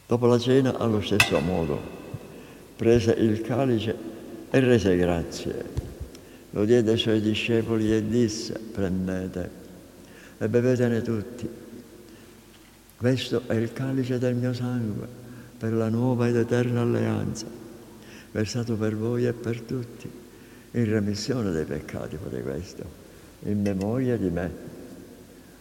Dopo la cena, allo stesso modo, prese il calice e rese grazie. Lo diede ai suoi discepoli e disse: prendete e bevetene tutti. Questo è il calice del mio sangue, per la nuova ed eterna alleanza, versato per voi e per tutti, in remissione dei peccati. Fate questo in memoria di me.